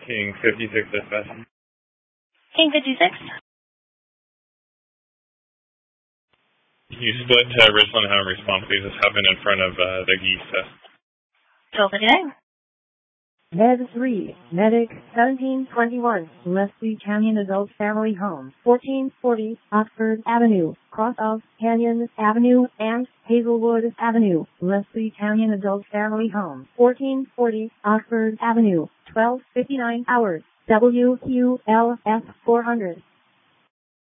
King 56 dispatch. King 56. Can you split to Richland Home response, please? This happened in front of the geese test. 12:59. Med 3, Medic 1721, Leslie Canyon Adult Family Home, 1440, Oxford Avenue, cross of Canyon Avenue and Hazelwood Avenue, Leslie Canyon Adult Family Home, 1440, Oxford Avenue, 12:59 hours, WQLF 400.